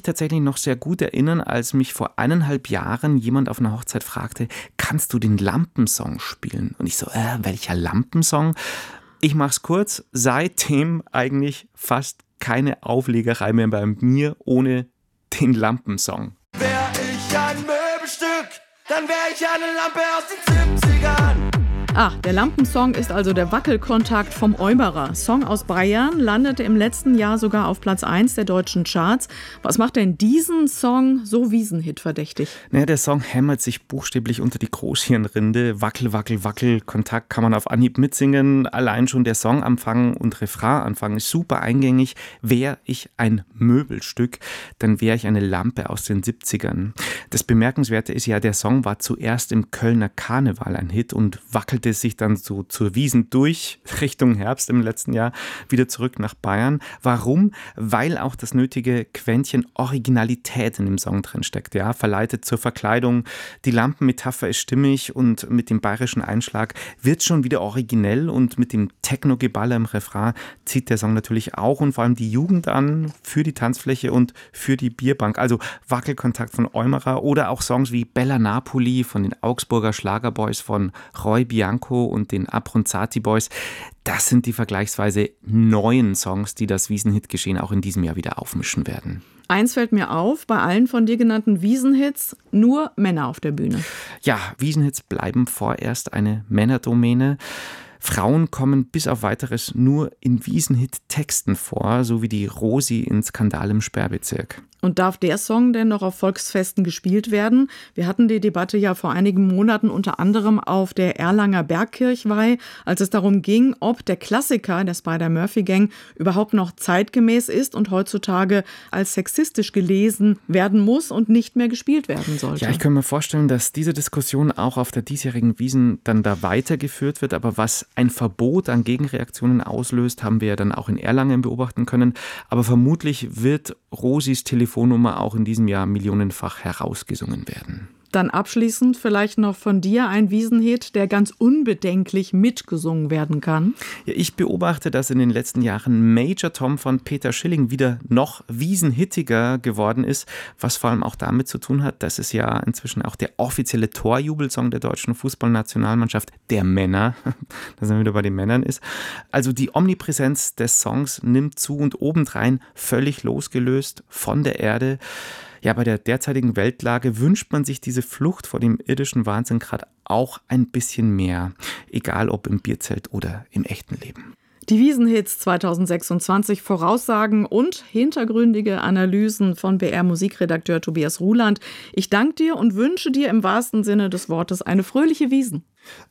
tatsächlich noch sehr gut erinnern, als mich vor 1,5 Jahren jemand auf einer Hochzeit fragte, kannst du den Lampensong spielen? Und ich so, welcher Lampensong? Ich mach's kurz, seitdem eigentlich fast keine Auflegerei mehr bei mir ohne den Lampensong. Wär ich ein Möbelstück, dann wär ich eine Lampe aus den 70ern. Ach, der Lampensong ist also der Wackelkontakt vom Eumerer. Song aus Bayern, landete im letzten Jahr sogar auf Platz 1 der deutschen Charts. Was macht denn diesen Song so Wiesenhit verdächtig? Naja, der Song hämmert sich buchstäblich unter die Großhirnrinde. Wackel, wackel, wackel, Kontakt kann man auf Anhieb mitsingen. Allein schon der Songanfang und Refrainanfang ist super eingängig. Wär ich ein Möbelstück, dann wäre ich eine Lampe aus den 70ern. Das Bemerkenswerte ist ja, der Song war zuerst im Kölner Karneval ein Hit und wackelte sich dann so zur Wiesn durch, Richtung Herbst im letzten Jahr, wieder zurück nach Bayern. Warum? Weil auch das nötige Quäntchen Originalität in dem Song drin steckt, ja, verleitet zur Verkleidung. Die Lampenmetapher ist stimmig und mit dem bayerischen Einschlag wird schon wieder originell und mit dem Techno-Geballer im Refrain zieht der Song natürlich auch und vor allem die Jugend an für die Tanzfläche und für die Bierbank. Also Wackelkontakt von Eumerer oder auch Songs wie Bella Napoli von den Augsburger Schlagerboys von Roy Bianco und den Abronzati Boys. Das sind die vergleichsweise neuen Songs, die das Wiesenhit-Geschehen auch in diesem Jahr wieder aufmischen werden. Eins fällt mir auf, bei allen von dir genannten Wiesenhits nur Männer auf der Bühne. Ja, Wiesenhits bleiben vorerst eine Männerdomäne. Frauen kommen bis auf Weiteres nur in Wiesenhit-Texten vor, so wie die Rosi in Skandal im Sperrbezirk. Und darf der Song denn noch auf Volksfesten gespielt werden? Wir hatten die Debatte ja vor einigen Monaten unter anderem auf der Erlanger Bergkirchweih, als es darum ging, ob der Klassiker der Spider-Murphy-Gang überhaupt noch zeitgemäß ist und heutzutage als sexistisch gelesen werden muss und nicht mehr gespielt werden sollte. Ja, ich kann mir vorstellen, dass diese Diskussion auch auf der diesjährigen Wiesn dann da weitergeführt wird. Aber was ein Verbot an Gegenreaktionen auslöst, haben wir ja dann auch in Erlangen beobachten können. Aber vermutlich wird Rosis Telefonnummer auch in diesem Jahr millionenfach herausgesungen werden. Dann abschließend vielleicht noch von dir ein Wiesenhit, der ganz unbedenklich mitgesungen werden kann. Ja, ich beobachte, dass in den letzten Jahren Major Tom von Peter Schilling wieder noch wiesenhittiger geworden ist, was vor allem auch damit zu tun hat, dass es ja inzwischen auch der offizielle Torjubelsong der deutschen Fußballnationalmannschaft der Männer, da sind wir wieder bei den Männern ist. Also die Omnipräsenz des Songs nimmt zu und obendrein völlig losgelöst von der Erde. Ja, bei der derzeitigen Weltlage wünscht man sich diese Flucht vor dem irdischen Wahnsinn gerade auch ein bisschen mehr. Egal ob im Bierzelt oder im echten Leben. Die Wiesenhits 2026, Voraussagen und hintergründige Analysen von BR-Musikredakteur Tobias Ruland. Ich danke dir und wünsche dir im wahrsten Sinne des Wortes eine fröhliche Wiesn.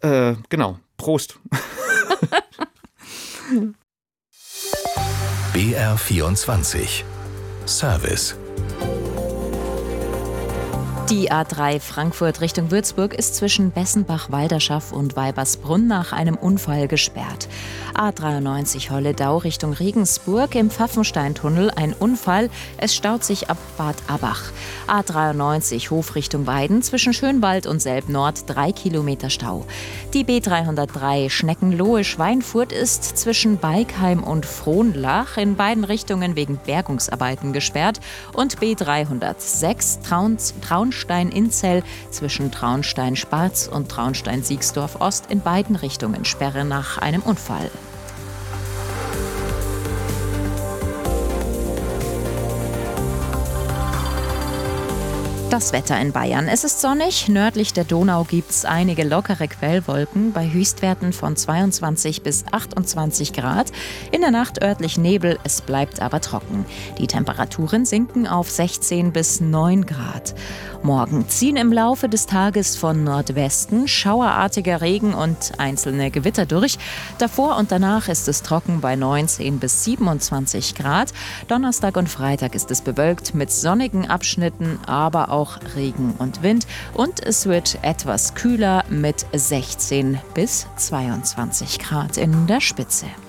Genau. Prost. BR24 Service. Die A3 Frankfurt Richtung Würzburg ist zwischen Bessenbach-Walderschaff und Weibersbrunn nach einem Unfall gesperrt. A93 Holledau Richtung Regensburg im Pfaffensteintunnel ein Unfall. Es staut sich ab Bad Abach. A93 Hof Richtung Weiden zwischen Schönwald und Selb-Nord 3 Kilometer Stau. Die B303 Schneckenlohe-Schweinfurt ist zwischen Beigheim und Frohnlach in beiden Richtungen wegen Bergungsarbeiten gesperrt. Und B306 Traunstein-Inzell zwischen Traunstein-Sparz und Traunstein-Siegsdorf-Ost in beiden Richtungen Sperre nach einem Unfall. Das Wetter in Bayern. Es ist sonnig. Nördlich der Donau gibt es einige lockere Quellwolken bei Höchstwerten von 22 bis 28 Grad. In der Nacht örtlich Nebel, es bleibt aber trocken. Die Temperaturen sinken auf 16 bis 9 Grad. Morgen ziehen im Laufe des Tages von Nordwesten schauerartiger Regen und einzelne Gewitter durch. Davor und danach ist es trocken bei 19 bis 27 Grad. Donnerstag und Freitag ist es bewölkt mit sonnigen Abschnitten, aber auch Regen und Wind. Und es wird etwas kühler mit 16 bis 22 Grad in der Spitze.